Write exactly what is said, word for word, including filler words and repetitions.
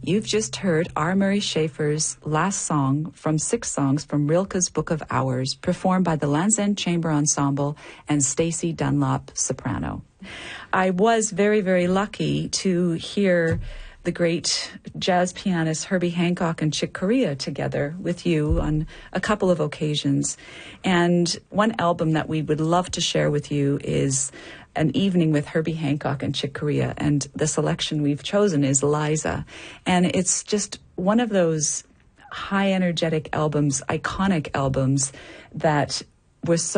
You've just heard R. Murray Schafer's last song from six songs from Rilke's Book of Hours, performed by the Land's End Chamber Ensemble and Stacey Dunlop, soprano. I was very, very lucky to hear the great jazz pianist Herbie Hancock and Chick Corea together with you on a couple of occasions. And one album that we would love to share with you is An Evening with Herbie Hancock and Chick Corea. And the selection we've chosen is Liza. And it's just one of those high energetic albums, iconic albums that was so